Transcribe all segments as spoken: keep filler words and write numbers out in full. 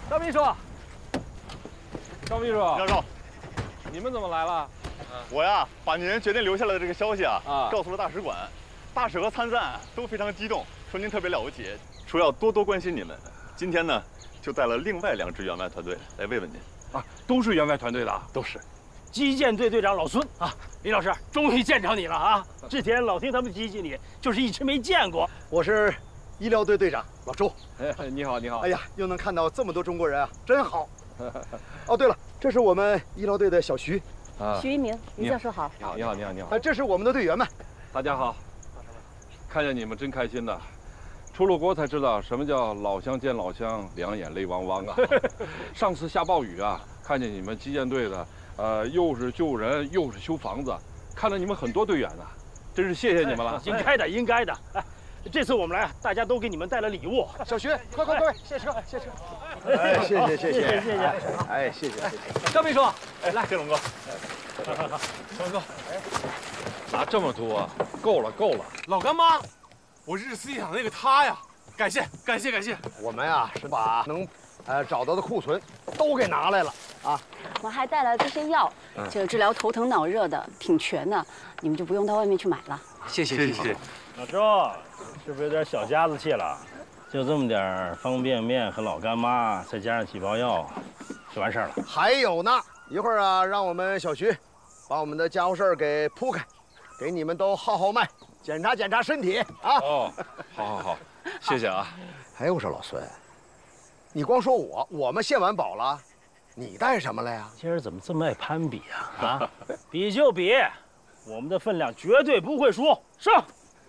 张秘书，张秘书， 教授， 你们怎么来了？ 我呀，把您决定留下来的这个消息啊， 啊告诉了大使馆，大使和参赞都非常激动，说您特别了不起，说要多多关心你们。今天呢，就带了另外两支援外团队来慰问您。 啊，都是援外团队的， 都是。 击剑队队长老孙啊，李老师，终于见着你了啊！之前老听他们提起你，就是一直没见过。 我是医疗队队长老周。 哎，你好，你好。 哎呀，又能看到这么多中国人啊，真好。哦，对了，这是我们医疗队的小徐。 啊， 徐一鸣，于教授好。 你好，你好，你好，你好。 啊，这是我们的队员们。 大家好，看见你们真开心呐！出了国才知道什么叫老乡见老乡，两眼泪汪汪啊！上次下暴雨啊，看见你们击剑队的，呃，又是救人又是修房子，看了你们很多队员呢，真是谢谢你们了。 应该的，应该的。哎，这次我们来，大家都给你们带了礼物。 小徐，快快快，下车，下车。哎，谢谢谢谢谢谢谢谢。 哎，谢谢谢谢。 张秘书， 哎，来，谢龙哥。 龙哥，拿这么多，够了够了。 老干妈，我日思夜想那个他呀，感谢感谢感谢。 我们啊是把能呃找到的库存都给拿来了啊。 我还带了这些药，就治疗头疼脑热的，挺全的，你们就不用到外面去买了。 谢谢谢谢。 老周，是不是有点小家子气了？就这么点方便面和老干妈，再加上几包药，就完事儿了。 还有呢，一会儿啊，让我们小徐把我们的家伙事儿给铺开，给你们都号号脉，检查检查身体啊。 哦，好好好，谢谢啊。 哎，我说老孙，你光说我，我们献完宝了，你带什么了呀？ 今儿怎么这么爱攀比啊？啊，比就比，我们的分量绝对不会输。上！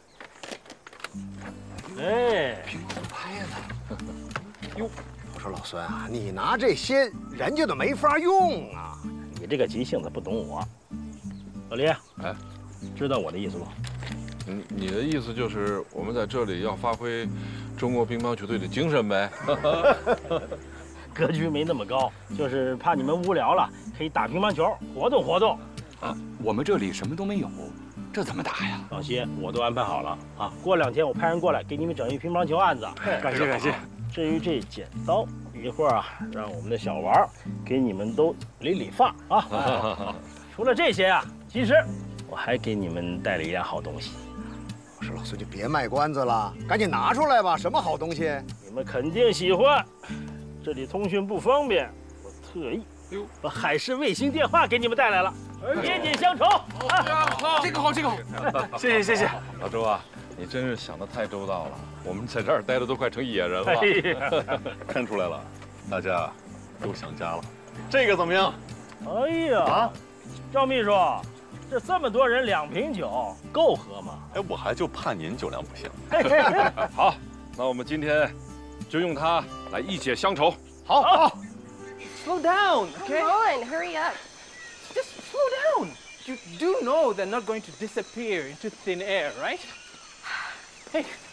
哎， 拍了。哟，我说老孙啊，你拿这些，人家都没法用啊。 你这个急性子不懂我。老李， 哎， 知道我的意思不？ 嗯，你的意思就是我们在这里要发挥中国乒乓球队的精神呗？ 格局没那么高，就是怕你们无聊了，可以打乒乓球，活动活动。 啊，我们这里什么都没有，这怎么打呀？ 放心，我都安排好了啊。过两天我派人过来给你们整一乒乓球案子。 感谢感谢。 至于这剪刀，一会儿啊，让我们的小王给你们都理理发啊。除了这些啊，其实我还给你们带了一样好东西。 我说老孙就别卖关子了，赶紧拿出来吧，什么好东西？ 你们肯定喜欢。这里通讯不方便，我特意把海事卫星电话给你们带来了，贴紧乡愁。 好，这个好，这个好。谢谢谢谢。 老周啊，你真是想得太周到了，我们在这儿待的都快成野人了。 哎看出来了，大家都想家了。这个怎么样？ 哎呀，啊，赵秘书，这这么多人两瓶酒够喝吗？ 哎，我还就怕您酒量不行。 好，那我们今天就用它来一解乡愁。 好，好。 Slow down, okay? Come on, hurry up. Just slow down. You do know they're not going to disappear into thin air, right? Hey,